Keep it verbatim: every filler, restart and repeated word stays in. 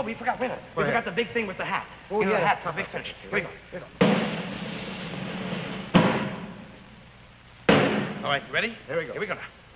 we forgot. Wait a minute. We What? forgot the big thing with the hat. Oh, you know, yeah. the hat for a big finish. Here we go. Here we go. All right, you ready? Here we go. Here we go now.